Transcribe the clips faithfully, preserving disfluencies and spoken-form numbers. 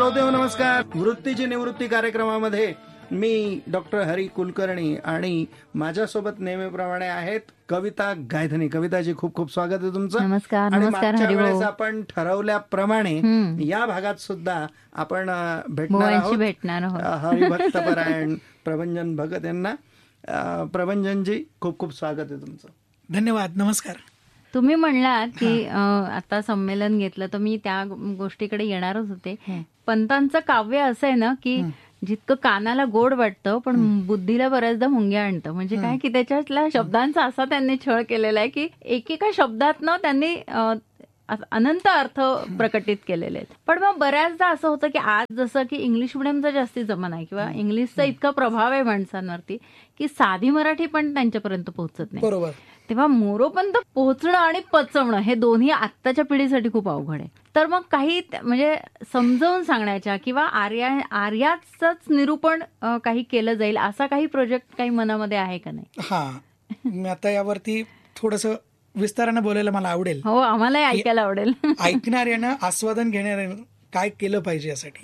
देव नमस्कार. वृत्तीची निवृत्ती कार्यक्रमामध्ये मी डॉक्टर हरी कुलकर्णी आणि माझ्यासोबत नेहमीप्रमाणे आहेत कविता गायधनी. कविताजी खूप खूप स्वागत आहे तुमचं. नमस्कार. आणि नमस्कार मागच्या हरिभाऊ. वेळेस आपण ठरवल्याप्रमाणे या भागात सुद्धा आपण अ, भेटणार आहोत भेटणार आहोत हरिभक्त परायण प्रभंजन भगत यांना. अ, प्रभंजनजी खूप खूप स्वागत आहे तुमचं. धन्यवाद. नमस्कार. तुम्ही म्हणलात की अ, आता संमेलन घेतलं तर मी त्या गोष्टीकडे येणारच होते. पंतांचं काव्य असं आहे ना की जितकं कानाला गोड वाटतं पण बुद्धीला बऱ्याचदा मुंग्या आणतं. म्हणजे काय की त्याच्यातल्या शब्दांचा असा त्यांनी छळ केलेला आहे की एकेका शब्दातनं त्यांनी अ, अनंत अर्थ प्रकटित केलेले आहेत. पण मग बऱ्याचदा असं होतं की आज जसं की इंग्लिश मिडियमचा जास्ती जमाना आहे किंवा इंग्लिशचा इतका प्रभाव आहे माणसांवरती की साधी मराठी पण त्यांच्यापर्यंत पोहोचत नाही. बरोबर. तेव्हा मोरोपर्यंत पोहोचणं आणि पचवणं हे दोन्ही आत्ताच्या पिढीसाठी खूप अवघड आहे. तर मग काही म्हणजे समजावून सांगण्याच्या किंवा आर्या आर्याचंच निरूपण अ, काही केलं जाईल असा काही प्रोजेक्ट काही मनामध्ये आहे का नाही? हा, मी आता यावरती थोडंसं विस्तारानं बोलायला मला आवडेल. हो, आम्हालाही ऐकायला आवडेल. ऐकणाऱ्यानं आस्वादन घेणाऱ्यानं काय केलं पाहिजे यासाठी.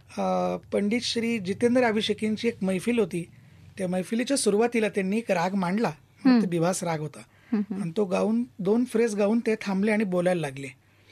अं, पंडित श्री जितेंद्र अभिषेकींची एक मैफिल होती. त्या मैफिलीच्या सुरुवातीला त्यांनी एक राग मांडला. तो बिभास राग होता आणि तो गाऊन दोन फ्रेज गाऊन ते थांबले आणि बोलायला लागले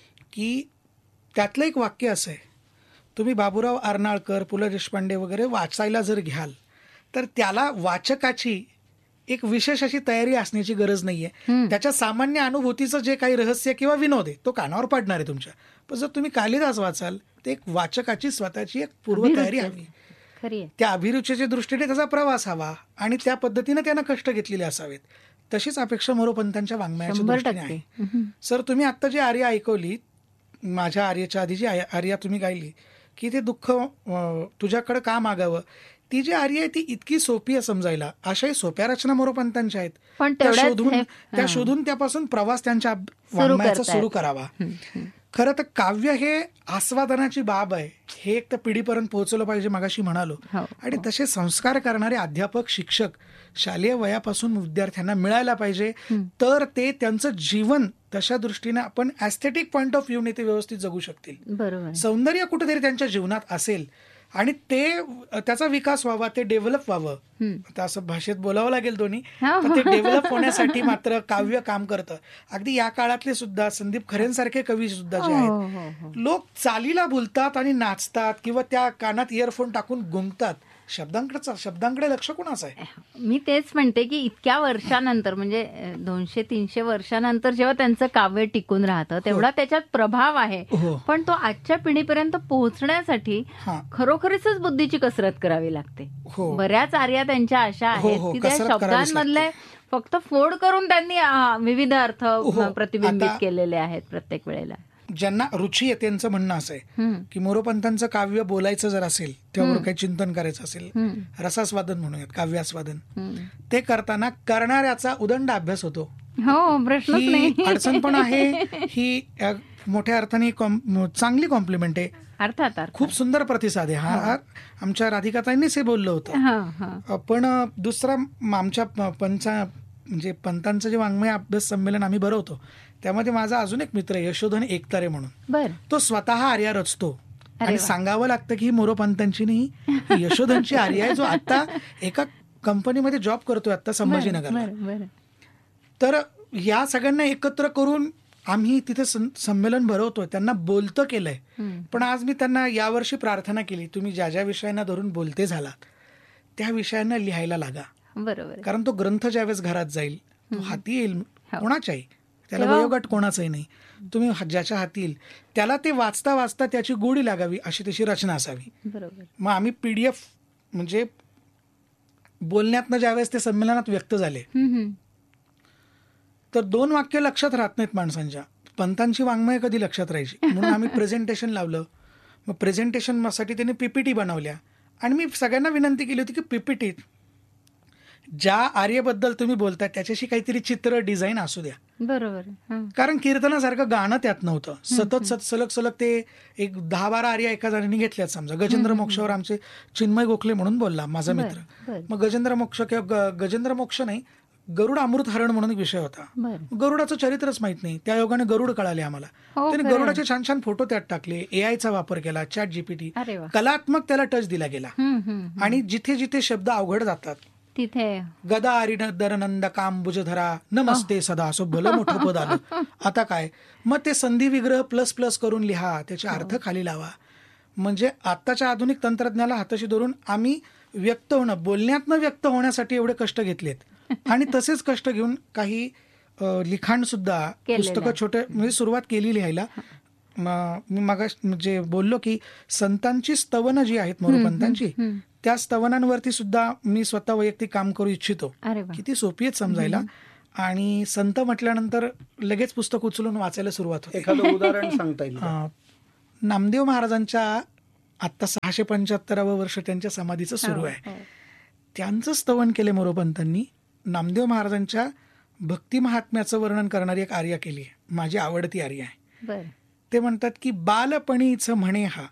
की त्यातलं एक वाक्य असं आहे, तुम्ही बाबूराव अर्नाळकर, पु ल देशपांडे वगैरे वाचायला जर घ्याल तर त्याला वाचकाची एक विशेष अशी तयारी असण्याची गरज नाहीये. त्याच्या सामान्य अनुभूतीचं जे काही रहस्य किंवा विनोद आहे तो कानावर पडणार आहे तुमच्या. पण जर तुम्ही कालिदास वाचाल तर एक वाचकाची स्वतःची एक पूर्वतयारी हवी. त्या अभिरुचीच्या दृष्टीने त्याचा प्रवास हवा आणि त्या पद्धतीने त्यानं कष्ट घेतलेले असावेत. तशीच अपेक्षा मोरोपंतांच्या वाङ्मयाच्या दृष्टीने आहे. सर, तुम्ही आत्ता जी आर्या ऐकवली, माझ्या आर्याच्या आधी जी आर्या तुम्ही गायली की ते दुःख तुझ्याकडे का मागावं, ती जी आर्या आहे ती इतकी सोपी आहे समजायला. अशाही सोप्या रचना मोरोपंतांच्या आहेत. पण त्या शोधून त्या शोधून त्यापासून प्रवास त्यांच्या वाङ्मयाचा सुरू करावा. खरं तर काव्य हे आस्वादनाची बाब आहे. हे एक तर पिढीपर्यंत पोहोचलं पाहिजे मगाशी म्हणालो. आणि तसे संस्कार करणारे अध्यापक, शिक्षक शालेय वयापासून विद्यार्थ्यांना मिळायला पाहिजे. तर ते त्यांचं जीवन तशा दृष्टीने आपण ऍस्थेटिक पॉइंट ऑफ व्ह्यूने ते व्यवस्थित जगू शकतील. बरोबर. सौंदर्य कुठेतरी त्यांच्या जीवनात असेल आणि ते त्याचा विकास व्हावा, ते डेव्हलप व्हावं. आता असं भाषेत बोलावं लागेल दोन्ही. ते डेव्हलप होण्यासाठी मात्र काव्य काम करतं. अगदी या काळातले सुद्धा संदीप खरेंसारखे कवी सुद्धा जे आहेत, लोक चालीला बोलतात आणि नाचतात किंवा त्या कानात इयरफोन टाकून गुंगतात. शब्दांकडे शब्दांकडे लक्ष कोणाचं आहे? मी तेच म्हणते की इतक्या वर्षानंतर म्हणजे दोनशे तीनशे वर्षानंतर जेव्हा त्यांचं काव्य टिकून राहतं तेवढा त्याच्यात प्रभाव आहे. पण तो आजच्या पिढीपर्यंत पोहोचण्यासाठी खरोखरीच बुद्धीची कसरत करावी लागते. बऱ्याच आर्या त्यांच्या अशा आहेत की त्या शब्दांमधले फक्त फोड करून त्यांनी विविध अर्थ प्रतिबिंबित केलेले आहेत प्रत्येक वेळेला. ज्यांना रुची आहे त्यांचं म्हणणं असं आहे की मोरोपंतांचं काव्य बोलायचं जर असेल, त्यावर काही चिंतन करायचं असेल, रसास्वादन म्हणूयात, काव्यास्वादन, ते करताना करणाऱ्याचा उदंड अभ्यास होतो. हो, प्रश्नच नाही. ही अडचण पण आहे, ही मोठ्या अर्थाने चांगली कॉम्प्लिमेंट आहे. अर्थात खूप सुंदर प्रतिसाद आहे हा. आमच्या राधिकाताईंनीच हे बोललं होतं. पण दुसरा आमच्या पंचा म्हणजे पंतांचं जे वाङ्मय अभ्यास संमेलन आम्ही भरवतो त्यामध्ये माझा अजून एक मित्र आहे यशोधन एकतारे म्हणून. तो स्वतः आर्या रचतो आणि सांगावं लागतं की ही मोरोपंतांची नाही, यशोधनची आर्या आहे, जो आता एका कंपनीमध्ये जॉब करतोय आता संभाजीनगरला. तर या सगळ्यांना एकत्र करून आम्ही तिथे संमेलन भरवतोय. त्यांना बोलतं केलंय. पण आज मी त्यांना यावर्षी प्रार्थना केली, तुम्ही ज्या ज्या विषयांना धरून बोलते झालात त्या विषयांना लिहायला लागा. बरोबर. कारण तो ग्रंथ ज्यावेळेस घरात जाईल तो हाती येईल कोणाच्याही, त्याला वयोगट कोणाचंही नाही. तुम्ही ज्याच्या हाती येईल त्याला ते वाचता वाचता त्याची गोडी लागावी अशी तशी रचना असावी. बरोबर. मग आम्ही पीडीएफ म्हणजे बोलण्यातनं ज्यावेळेस ते संमेलनात व्यक्त झाले तर दोन वाक्य लक्षात राहत नाहीत माणसांच्या. पंतांची वाङ्मय कधी लक्षात राहायची म्हणून आम्ही प्रेझेंटेशन लावलं. मग प्रेझेंटेशनसाठी त्यांनी पीपीटी बनवल्या आणि मी सगळ्यांना विनंती केली होती की पीपीटीत ज्या आर्यबद्दल तुम्ही बोलताय त्याच्याशी काहीतरी चित्र, डिझाईन असू द्या. बरोबर. कारण कीर्तनासारखं गाणं त्यात नव्हतं. सतत सत सलग सलग ते एक दहा बारा आर्या एका जणांनी घेतल्यात. समजा गजेंद्र मोक्षावर आमचे चिन्मय गोखले म्हणून बोलला माझा मित्र. मग गजेंद्र मोक्ष किंवा गजेंद्र मोक्ष नाही, गरुड अमृत हरण म्हणून एक विषय होता. बरं. गरुडाचं चरित्रच माहित नाही, त्या योगाने गरुड कळाले आम्हाला. हो, त्याने खरंय. गरुडाचे छान छान फोटो त्यात टाकले, एआयचा वापर केला, चॅट जीपीटी, अरे वा. कलात्मक त्याला टच दिला गेला. हम्म, हम्म. आणि जिथे जिथे शब्द अवघड जातात, तिथे गदा आरिन दरनंद कांबुजधरा नमस्ते सदा, असं भलं मोठं पद आलं. आता काय, मग ते संधी विग्रह प्लस प्लस करून लिहा, त्याचे अर्थ खाली लावा. म्हणजे आत्ताच्या आधुनिक तंत्रज्ञानाला हाताशी धरून आम्ही व्यक्त होणं, बोलण्यातनं व्यक्त होण्यासाठी एवढे कष्ट घेतलेत. आणि तसेच कष्ट घेऊन काही लिखाण सुद्धा, केलेलं पुस्तकं आहे. छोटे म्हणजे सुरुवात केली लिहायला. म- मी मगा म्हणजे बोललो की संतांची स्तवनं जी आहेत मोरोपंतांची, हम्म. त्या स्तवनांवरती सुद्धा मी स्वतः वैयक्तिक काम करू इच्छितो. अरे वा. किती सोपी आहेत समजायला. आणि संत म्हटल्यानंतर लगेच पुस्तक उचलून वाचायला सुरुवात होते. एखादं उदाहरण सांगता येईल का? अं, नामदेव महाराजांच्या आत्ता सहाशे पंच्याहत्तरावं वर्ष त्यांच्या समाधीचं सुरू हो, आहे. हो. त्यांचं स्तवन केले मोरोपंतांनी. नामदेव महाराजांच्या भक्ती महात्म्याचं वर्णन करणारी एक आर्या केली आहे, माझी आवडती आर्या आहे. बरं. ते म्हणतात की बालपणीच म्हणे हा,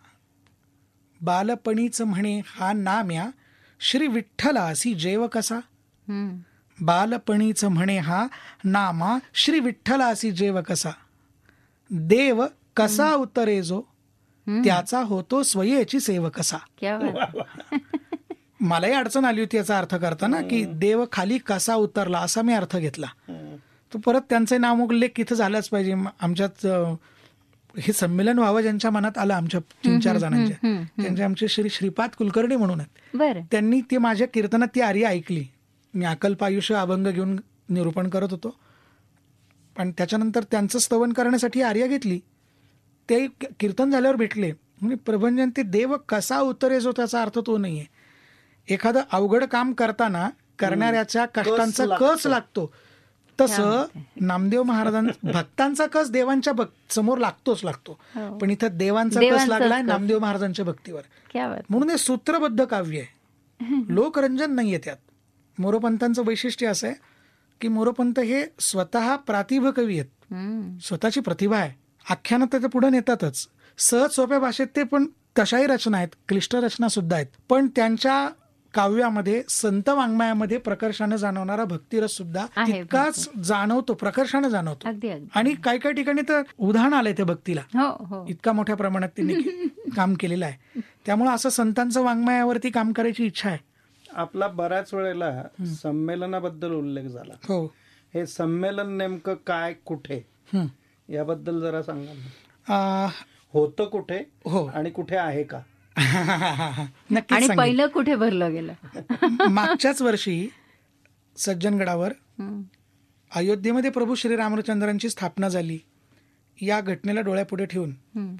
बालपणीच म्हणे हा नाम्या, श्री विठ्ठलासी जेव कसा. हम्म. बालपणीच म्हणे हा नामा, श्री विठ्ठलासी जेव कसा. देव कसा उतरे जो, हम्म. त्याचा होतो स्वयेची सेव कसा. क्या बात. मलाही अडचण आली होती याचा अर्थ करताना, की देव खाली कसा उतरला असा मी अर्थ घेतला. तो परत त्यांचे नामोल्लेख इथं झालाच पाहिजे. आमच्यात अं, हे संमेलन व्हावं ज्यांच्या मनात आलं, आमच्या तीन चार जणांच्या, हम्म, हम्म. त्यांचे आमचे श्री श्रीपाद कुलकर्णी म्हणून आहेत. बरं. त्यांनी ती माझ्या कीर्तनात ती आर्या ऐकली. मी अकल्प आयुष्य अभंग घेऊन निरूपण करत होतो, पण त्याच्यानंतर त्यांचं स्तवन करण्यासाठी आर्या घेतली. ते कीर्तन झाल्यावर भेटले, म्हणजे प्रभंजन ते देव कसा उतरे जो, त्याचा अर्थ तो नाहीये. एखादं अवघड काम करताना करणाऱ्याच्या कष्टांचा लागतो. कस लागतो, तसं नामदेव महाराजां भक्तांचा कस देवांच्या भक्त समोर लागतोच लागतो. हो. पण इथं देवांचा कस देवांचाच लागलाय कस. नामदेव महाराजांच्या भक्तीवर. क्या बात. म्हणून हे सूत्रबद्ध काव्य आहे, लोकरंजन नाहीये त्यात. मोरोपंतांचं वैशिष्ट्य असं आहे की मोरोपंत हे स्वतः प्रातिभ कवी आहेत, हम्म. स्वतःची प्रतिभा आहे. आख्यानं त्याच्या पुढे नेतातच, सहज सोप्या भाषेत ते, पण तशाही रचना आहेत, क्लिष्ट रचना सुद्धा आहेत. पण त्यांच्या काव्यामध्ये, संत वाङ्मयामध्ये प्रकर्षाने जाणवणारा भक्तिरस सुद्धा आहे, तितकाच जाणवतो, प्रकर्षाने जाणवतो. अगदी अगदी. आणि काही काही ठिकाणी तर उदाहरण आलंय त्या भक्तीला, हो हो. इतका मोठ्या प्रमाणात त्यांनी के- काम केलेलं आहे. त्यामुळे असं संतांचं वाङ्मयावरती काम करायची इच्छा आहे. आपला बऱ्याच वेळेला संमेलनाबद्दल उल्लेख झाला. हो. हे संमेलन नेमकं काय, कुठे, हं. याबद्दल जरा सांगा ना. आ, होतं कुठे हो. आणि कुठे आहे का? नक्कीच आणि सांगेन. पहिलं कुठे भरलं गेलं? मागच्याच वर्षी सज्जनगडावर हम्म. अयोध्येमध्ये प्रभू श्री रामचंद्रांची स्थापना झाली. या घटनेला डोळ्यापुढे ठेवून हम्म.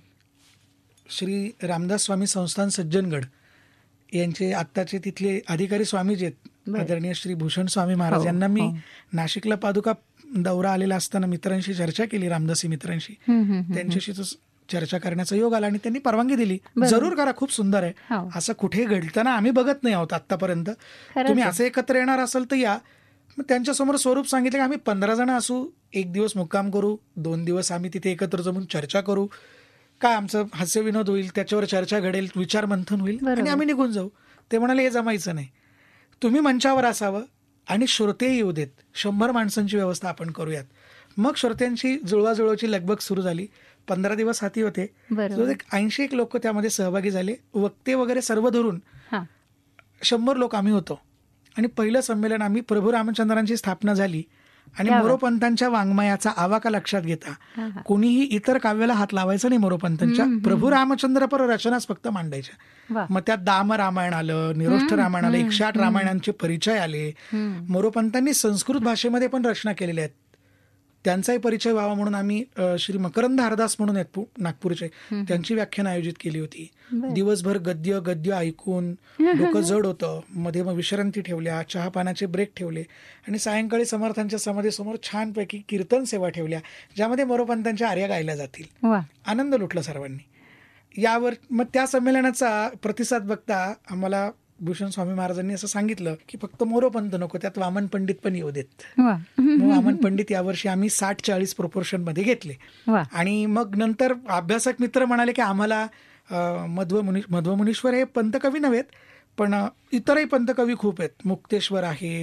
श्री रामदास स्वामी संस्थान सज्जनगड यांचे आत्ताचे तिथले अधिकारी स्वामी जे आहेत, बरं. आदरणीय श्री भूषण स्वामी महाराज, हो, यांना मी हो. नाशिकला पादुका दौरा आलेला असताना मित्रांशी चर्चा केली, रामदासी मित्रांशी. हम्म, हम्म, हम्म. त्यांच्याशी तो चर्चा करण्याचा योग आला आणि त्यांनी परवानगी दिली. बरं. जरूर करा, खूप सुंदर आहे. हो. असं कुठे घडताना आम्ही बघत नाही आहोत आतापर्यंत. खरंच तुम्ही आहे. असं एकत्र येणार असाल तर या. मग त्यांच्यासमोर स्वरूप सांगितलं की आम्ही पंधरा जण असू, एक दिवस मुक्काम करू, दोन दिवस आम्ही तिथे एकत्र जमून चर्चा करू, काय आमचं हास्य विनोद होईल, त्याच्यावर चर्चा घडेल, विचार मंथन होईल बरोबर. आणि आम्ही निघून जाऊ. ते म्हणाले हे जमायचं नाही, तुम्ही मंचावर असावं आणि श्रोते येऊ देत, शंभर माणसांची व्यवस्था आपण करूयात. मग श्रोत्यांची जुळवाजुळवाची लगबग सुरू झाली. पंधरा दिवस हाती होते, बरोबर. ऐंशी एक लोक त्यामध्ये सहभागी झाले, वक्ते वगैरे सर्व धरून हा. शंभर लोक आम्ही होतो. आणि पहिलं संमेलन आम्ही प्रभू रामचंद्रांची स्थापना झाली आणि क्या बात. मोरोपंतांच्या वाङ्मयाचा आवाका लक्षात घेता हा, हा. कोणीही इतर काव्याला हात लावायचा नाही. मोरोपंतांच्या प्रभू रामचंद्रपर रचनाच फक्त मांडायच्या. वा. मग त्यात दाम रामायण आलं, निरोष्ठ रामायण आलं, एकशे आठ रामायणांचे परिचय आले. हम्म. मोरोपंतांनी संस्कृत भाषेमध्ये पण रचना केलेल्या आहेत, त्यांचाही परिचय व्हावा म्हणून आम्ही अ, श्री मकरंद हरदास म्हणून आहेत पु- नागपूरचे, त्यांची व्याख्यान आयोजित केली होती. दिवसभर गद्य गद्य ऐकून डोकं जड होतं. मध्ये मग विश्रांती ठेवल्या, चहा पाण्याचे ब्रेक ठेवले आणि सायंकाळी समर्थांच्या समाधीसमोर छानपैकी कीर्तन सेवा ठेवल्या, ज्यामध्ये मोरोपंतांच्या आर्या गायल्या जातील. वा. आनंद लुटला सर्वांनी. यावर मग त्या संमेलनाचा प्रतिसाद बघता आम्हाला भूषण स्वामी महाराजांनी असं सांगितलं की फक्त मोरोपंत नको, त्यात वामन पंडित पण येऊ देत. वा. मग वामन पंडित यावर्षी आम्ही साठ चाळीस प्रोपोर्शन मध्ये घेतले. वा. आणि मग नंतर अभ्यासक मित्र म्हणाले की आम्हाला अं, मध्व मुनी मध्वमुनीश्वर हे पंतकवी नव्हेत, पण अं, इतरही पंतकवी खूप आहेत. मुक्तेश्वर आहेत,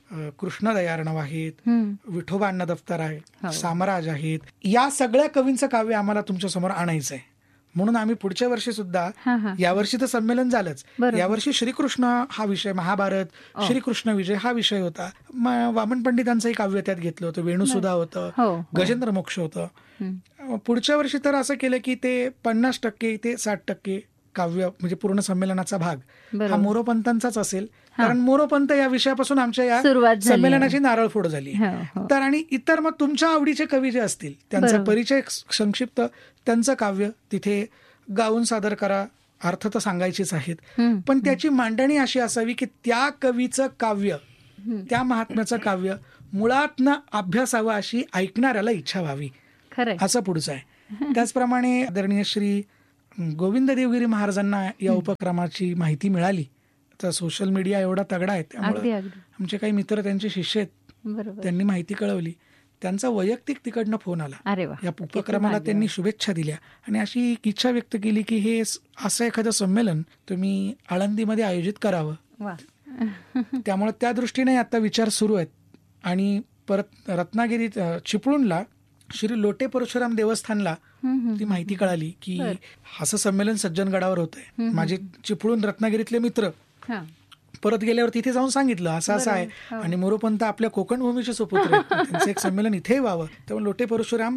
अ, कृष्णदयार्णव आहेत, हम्म. विठोबा अण्णा दफ्तर हो. आहे, सामराज आहेत. या सगळ्या कवींचं काव्य आम्हाला तुमच्या समोर आणायचंय. म्हणून आम्ही पुढच्या वर्षी सुद्धा, हा, हा. यावर्षी तर संमेलन झालंच, बरोबर. यावर्षी श्रीकृष्ण हा विषय, महाभारत, ओ. श्रीकृष्ण विजय हा विषय होता. म- वामन पंडितांचंही काव्य त्यात घेतलं होतं, वेणुसुधा होतं, हो, हो. गजेंद्र मोक्ष होतं. हम्म. पुढच्या वर्षी तर असं केलं की ते पन्नास टक्के ते साठ टक्के काव्य म्हणजे पूर्ण संमेलनाचा भाग हा बरोबर. मोरोपंतांचाच असेल. कारण मोरोपंत या विषयापासून आमच्या या सुरुवात झाली संमेलनाची नारळ फोड झाली. हो, हो. तर आणि इतर मग तुमच्या आवडीचे कवी जे असतील त्यांचा बरोबर. परिचय संक्षिप्त, त्यांचं काव्य तिथे गाऊन सादर करा. अर्थ तर सांगायचीच आहेत, हम्म. पण त्याची मांडणी अशी असावी की त्या कवीचं काव्य, हम्म. त्या महात्म्याचं काव्य मुळातनं अभ्यासावं अशी ऐकणाऱ्याला इच्छा व्हावी, खरंय. असं पुढचं आहे. त्याचप्रमाणे आदरणीय श्री गोविंद देवगिरी महाराजांना या उपक्रमाची माहिती मिळाली. तर सोशल मीडिया एवढा तगडा आहे, अगदी त्यामुळे अगदी आमचे काही मित्र त्यांचे शिष्य आहेत, बरोबर. त्यांनी माहिती कळवली. त्यांचा वैयक्तिक तिकडनं फोन आला. अरे वा. या उपक्रमाला भाग्य. त्यांनी शुभेच्छा दिल्या आणि अशी एक इच्छा व्यक्त केली की हे स- असं एखादं संमेलन तुम्ही आळंदीमध्ये आयोजित करावं. वा. त्यामुळे त्या दृष्टीने आता विचार सुरू आहेत. आणि परत रत्नागिरीत अ, चिपळूणला श्री लोटे परशुराम देवस्थानला हम्म, हम्म. ती माहिती कळाली की बर. असं संमेलन सज्जनगडावर होतंय. हम्म. माझे चिपळूण रत्नागिरीतले मित्र हा. परत गेल्यावर तिथे जाऊन सांगितलं असं असं आहे बरोबर. हो. आणि मोरोपंत आपल्या कोकण भूमीचे सुपुत्र आहेत. त्यांचं एक संमेलन इथेही व्हावं. त्यामुळे लोटे परशुराम,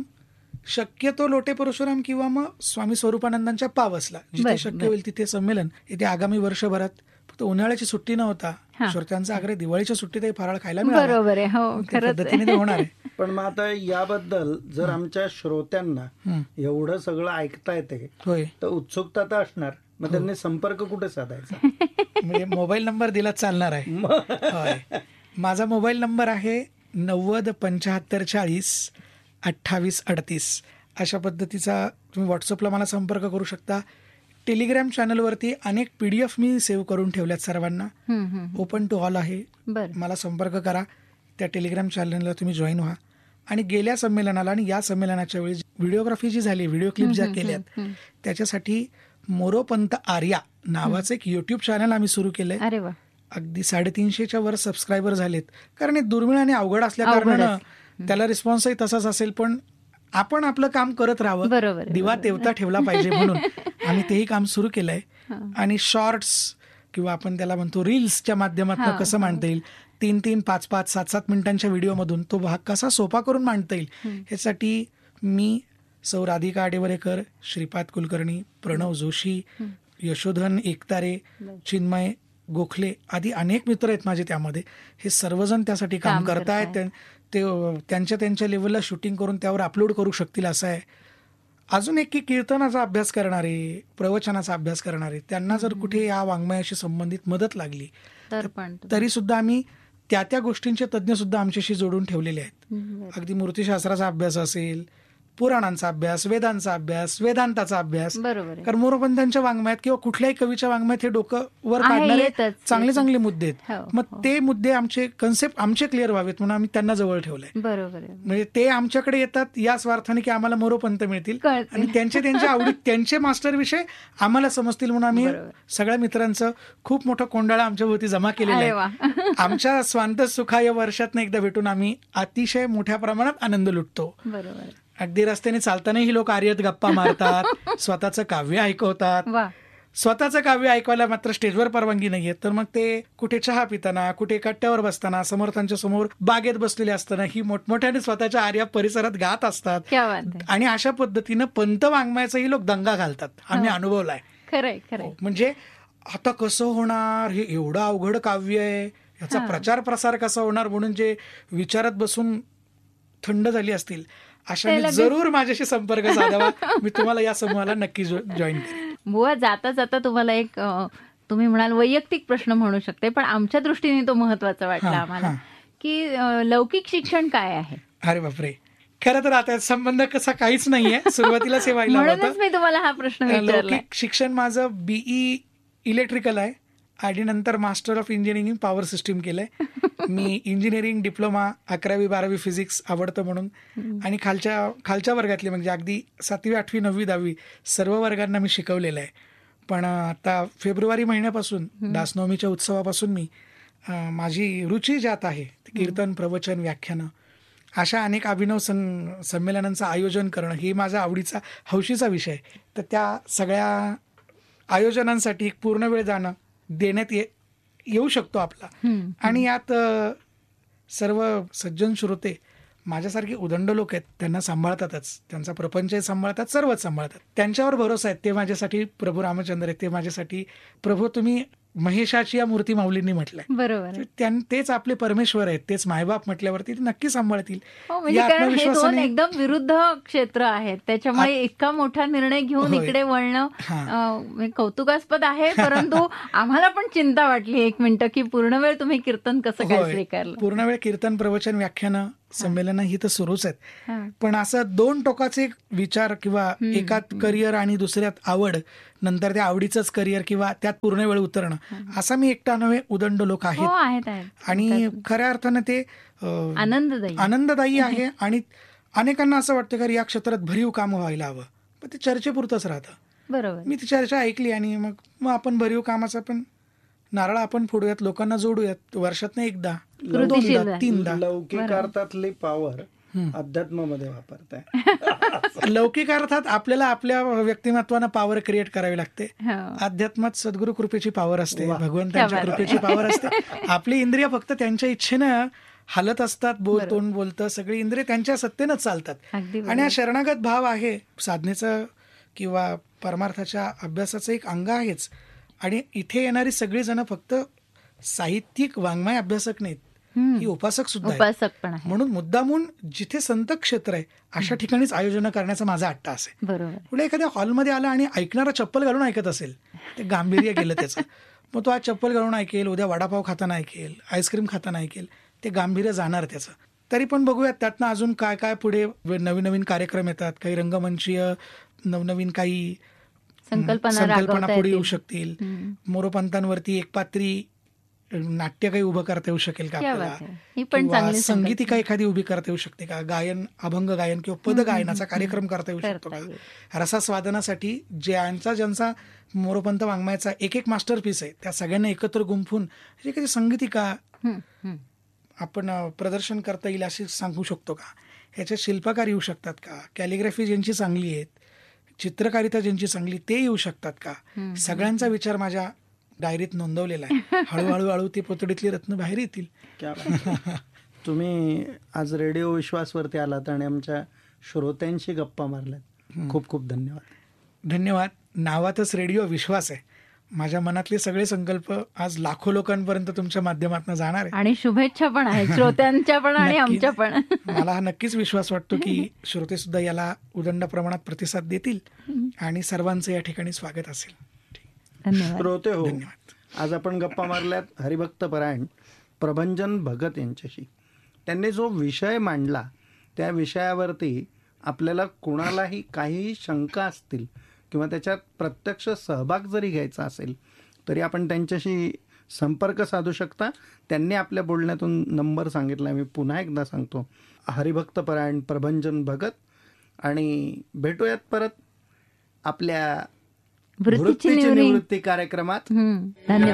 शक्यतो लोटे परशुराम किंवा मग स्वामी स्वरूपानंदांच्या पावसला जिथे बर, शक्य बर. होईल तिथे संमेलन. येथे आगामी वर्षभरात फक्त उन्हाळ्याची सुट्टी न होता हा. श्रोत्यांचा आग्रह दिवाळीच्या सुट्टीतही फराळ खायला मिळाला. बरोबर आहे. हो, त्या खरंच पद्धतीने आहे. ते होणार आहे. पण मग आता याबद्दल जर आमच्या श्रोत्यांना हं. एवढं सगळं ऐकता येते होय, तर उत्सुकता तर असणार. हो. मग त्यांनी संपर्क कुठे साधायचा? म्हणजे मोबाईल नंबर दिला चालणार आहे. मग होय, माझा मोबाईल नंबर आहे नव्वद पंच्याहत्तर चाळीस अठ्ठावीस अडतीस. अशा पद्धतीचा तुम्ही व्हॉट्सअपला मला संपर्क करू शकता. टेलिग्राम चॅनलवरती अनेक पी डी एफ मी सेव्ह करून ठेवल्यात सर्वांना. हम्म, हम्म. ओपन टू ऑल आहे. बर. मला संपर्क करा. त्या टेलिग्राम चॅनलला तुम्ही जॉईन व्हा. आणि गेल्या संमेलनाला आणि या संमेलनाच्या वेळी व्हिडिओग्राफी जी झाली, व्हिडिओ क्लिप ज्या केल्यात, त्याच्यासाठी मोरोपंत आर्या नावाचं एक युट्यूब चॅनल आम्ही सुरू केलंय. अरे वा. अगदी साडेतीनशेच्या वर सबस्क्रायबर झालेत. कारण हे दुर्मिळ आणि अवघड असल्या अवघड कारणानं त्याला रिस्पॉन्सही तसाच असेल, पण आपण आपलं काम करत राहावं, बरोबर आहे, दिवा बरोबर. तेवता ठेवला पाहिजे म्हणून आम्ही तेही काम सुरू केलंय. हा. आणि शॉर्ट्स किंवा आपण त्याला म्हणतो रील्सच्या माध्यमातून हा, कसं मांडता येईल, तीन तीन पाच पाच सात सात मिनिटांच्या व्हिडिओमधून तो भाग कसा सोपा करून मांडता येईल, ह्यासाठी मी सौ राधिका आडेवरेकर, श्रीपाद कुलकर्णी, प्रणव जोशी, यशोधन एकतारे, चिन्मय गोखले आदी अनेक मित्र आहेत माझे त्यामध्ये. हे सर्वजण त्यासाठी काम काम करतायत. करतायत. ते त्यांच्या त्यांच्या लेवलला शूटिंग करून त्यावर अपलोड करू शकतील असं आहे. अजून एक की कीर्तनाचा अभ्यास करणारे, प्रवचनाचा अभ्यास करणारे, त्यांना जर कुठे या वाङ्मयाशी संबंधित मदत लागली तर पण तरी सुद्धा आम्ही त्या त्या गोष्टींचे तज्ज्ञ सुद्धा आमच्याशी जोडून ठेवलेले आहेत. हम्म. अगदी मूर्तिशास्त्राचा अभ्यास असेल, पुराणांचा अभ्यास, वेदांचा अभ्यास, वेदांताचा अभ्यास. बरोबर आहे. कारण मोरोपंतांच्या वाङ्मयात किंवा कुठल्याही कवीच्या वाङ्मयात हे डोकं वर आहे, काढणारे येतच, चांगले येतच. चांगले मुद्दे आहेत. हो, मग हो. ते मुद्दे आमचे कन्सेप्ट आमचे क्लिअर व्हावेत म्हणून आम्ही त्यांना जवळ ठेवलंय. बरोबर आहे. म्हणजे ते आमच्याकडे येतात या स्वार्थाने की आम्हाला मोरोपंत मिळतील कळतील. आणि त्यांचे त्यांच्या आवडीत त्यांचे मास्टर विषय आम्हाला समजतील म्हणून आम्ही बरोबर. सगळ्या मित्रांचं खूप मोठं कोंडाळा आमच्या भोवती जमा केलेला अरे आहे. वा. आमच्या स्वांत सुखा या वर्षातनं एकदा भेटून आम्ही अतिशय मोठ्या प्रमाणात आनंद लुटतो. बरोबर. अगदी रस्त्याने चालतानाही लोक आर्यत गप्पा मारतात, स्वतःचं काव्य ऐकवतात. वा. स्वतःचं काव्य ऐकवायला मात्र स्टेजवर परवानगी नाहीये, तर मग ते कुठे चहा पिताना, कुठे कट्ट्यावर बसताना, समर्थांच्या समोर बागेत बसलेले असताना ही मोठमोठ्याने स्वतःच्या आर्या परिसरात गात असतात. क्या बात आहे. आणि अशा पद्धतीनं पंत वाङ्मयाचाही लोक दंगा घालतात. आम्ही अनुभवलाय. खरंय खरंय. म्हणजे आता कसं होणार, हे एवढं अवघड काव्य आहे, याचा हा. प्रचार प्रसार कसा होणार म्हणून जे विचारात बसून थंड झाली असतील ते अशाने लगेच- जरूर माझ्याशी संपर्क साधावा. मी तुम्हाला या समूहाला नक्की जॉईन करेन. बुवा, जाता जाता तुम्हाला एक अ, तुम्ही म्हणाल वैयक्तिक प्रश्न म्हणू शकते, पण आमच्या दृष्टीने तो महत्वाचा वाटला हा, आम्हाला, हा. की अ, लौकिक शिक्षण काय आहे. अरे बापरे, खरं तर आता संबंध कसा काहीच नाहीये. सुरुवातीला हे व्हायला म्हणूनच होतं. मी तुम्हाला हा प्रश्न विचारला. लौकिक शिक्षण माझं बीई इलेक्ट्रिकल आहे आणि नंतर master of engineering in power system केलंय. मी इंजिनिअरिंग डिप्लोमा, अकरावी बारावी फिजिक्स आवडतं म्हणून, आणि खालच्या खालच्या वर्गातले म्हणजे अगदी सातवी आठवी नववी दहावी सर्व वर्गांना मी शिकवलेलं आहे. पण आता फेब्रुवारी महिन्यापासून दासनवमीच्या उत्सवापासून मी अं, माझी रुची ज्यात आहे ती कीर्तन, प्रवचन, व्याख्यानं अशा अनेक अभिनव सं संमेलनांचं आयोजन करणं ही माझा आवडीचा हौशीचा विषय आहे. तर त्या सगळ्या आयोजनांसाठी एक पूर्ण वेळ जाणं देण्यात ये येऊ शकतो आपला. आणि यात अ, सर्व सज्जन श्रोते माझ्यासारखे उदंड लोक आहेत, त्यांना सांभाळतातच, त्यांचा प्रपंचही सांभाळतात, सर्वच सांभाळतात. त्यांच्यावर भरोसा आहे. ते माझ्यासाठी प्रभू रामचंद्र आहेत, ते माझ्यासाठी प्रभू तुम्ही महेशाची या मूर्ती माऊलींनी म्हटलंय. बरोबर आहे. त्यां- तेच आपले परमेश्वर आहेत, तेच मायबाप म्हटल्यावरती ते नक्की सांभाळतील. हो, म्हणजे या कारण हे दोन आत्मविश्वासाने एकदम विरुद्ध क्षेत्र आहेत, त्याच्यामुळे इतका मोठा निर्णय घेऊन होय. इकडे वळणं हा. अं, म्हणजे कौतुकास्पद आहे. परंतु आम्हाला पण चिंता वाटली एक मिनिटं की पूर्ण वेळ तुम्ही कीर्तन कसं काय होय. स्वीकारलं. पूर्ण वेळ कीर्तन, प्रवचन, व्याख्यानं, संमेलनं ही तर सुरूच आहेत. हा. पण असं दोन टोकाचे विचार किंवा एकात करिअर आणि दुसऱ्यात आवड, नंतर त्या आवडीचंच करिअर किंवा त्यात पूर्ण वेळ उतरणं, असा मी एकटा नव्हे, उदंड लोक हो, आहेत. आहेत आहेत आणि खऱ्या अर्थानं ते अं, आनंददायी. आनंददायी आहे. आणि अनेकांना असं वाटतं का या क्षेत्रात भरीव काम व्हायला हवं, पण ते चर्चेपुरतंच राहतं. बरोबर. मी ती चर्चा ऐकली आणि मग मग आपण भरीव कामाचा पण नारळ आपण फोडूयात, लोकांना जोडूयात, वर्षातनं एकदा, कृतिशील दोनदा, आहे. तीनदा. लौकिक अर्थातली पॉवर अध्यात्मामध्ये वापरताय. लौकिक अर्थात आपल्याला आपल्या व्यक्तिमत्वानं पॉवर क्रिएट करावी लागते. हो. अध्यात्मात सद्गुरु कृपेची पॉवर असते, वा. भगवंतांच्या क्या बात आहे. कृपेची पॉवर असते. आपली इंद्रिय फक्त त्यांच्या इच्छेनं हालत असतात. बोल, तोंड बोलतं, सगळी इंद्रिय त्यांच्या सत्तेनंच चालतात. अगदी आणि हा शरणागत भाव आहे, साधनेचं किंवा परमार्थाच्या अभ्यासाचं एक अंग आहेच. आणि इथे येणारी सगळी जण फक्त साहित्यिक वाङ्मय अभ्यासक नाहीत, ही उपासक सुद्धा आहेत. उपासक पण आहे. म्हणून मुद्दामून जिथे संत क्षेत्र आहे अशा ठिकाणीच आयोजन करण्याचा माझा अट्टास आहे. बरोबर. पुढे एखाद्या हॉलमध्ये आला आणि ऐकणारा चप्पल घालून ऐकत असेल, ते गांभीर्य गेलं त्याचं. मग तो आज चप्पल घालून ऐकेल, उद्या वडापाव खाताना ऐकेल, आईस्क्रीम खाताना ऐकेल, ते गांभीर्य जाणार त्याचं. तरी पण बघूयात त्यातनं अजून काय काय पुढे नवीन नवीन कार्यक्रम येतात. काही रंगमंचीय नवनवीन काही संकल्पना संकल्पना राबवता पुढे येऊ येतील. शकतील. हम्म. मोरोपंतांवरती एक पात्री नाट्य काही उभं करता येऊ शकेल का क्या आपल्याला, बात आहे. ही पण किंवा चांगली संगीतिका एखादी उभी करता येऊ शकते का, गायन, अभंग गायन किंवा पद गायनाचा कार्यक्रम करता येऊ शकतो करता का. येईल. रसास्वादनासाठी ज्यांचा ज्यांचा मोरोपंत वाङ्मयाचा एक एक मास्टरपीस आहे त्या सगळ्यांना एकत्र गुंफून एखादी संगीतिका हम्म, हम्म. आपण अ, प्रदर्शन करता येईल अशी सांगू शकतो का. ह्याच्यात शिल्पकार येऊ शकतात का, कॅलिग्राफी ज्यांची चांगली आहेत, चित्रकारिता ज्यांची चांगली ते येऊ शकतात का. सगळ्यांचा विचार माझ्या डायरीत नोंदवलेला आहे. हळूहळू हळू ती पोतडीतली रत्न बाहेर येतील. क्या बात आहे. तुम्ही आज रेडिओ विश्वासवरती आलात आणि आमच्या श्रोत्यांशी गप्पा मारल्यात. खूप खूप धन्यवाद. धन्यवाद. नावातच रेडिओ विश्वास आहे. माझ्या मनातले सगळे संकल्प आज लाखो लोकांपर्यंत तुमच्या माध्यमातून जाणार आहे. आणि शुभेच्छा पण आहेत श्रोत्यांच्या पण आणि नक्की. आमच्या पण. मला हा नक्कीच विश्वास वाटतो की श्रोते सुद्धा याला उदंड प्रमाणात प्रतिसाद देतील आणि सर्वांचं या ठिकाणी स्वागत असेल. धन्यवाद. श्रोते हो, धन्यवाद. आज आपण गप्पा मारल्यात हरिभक्त परायण प्रभंजन भगत यांच्याशी. त्यांनी जो विषय मांडला त्या विषयावरती आपल्याला कोणालाही काहीही शंका असतील किंवा त्याच्यात प्रत्यक्ष सहभाग जरी घ्यायचा असेल तरी आपण त्यांच्याशी संपर्क साधू शकता. त्यांनी आपल्या बोलण्यातून नंबर सांगितला, मी पुन्हा एकदा सांगतो, हरिभक्त परायण प्रभंजन भगत. आणि भेटूयात परत आपल्या वृत्तीची वृत्तीची निवडी. निवृत्ती कार्यक्रमात. हम्म, धन्यवाद.